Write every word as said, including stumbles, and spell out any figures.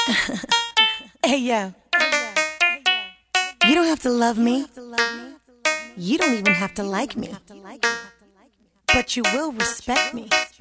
Hey yo, you don't have to love me. You don't even have to like me. But you will respect me.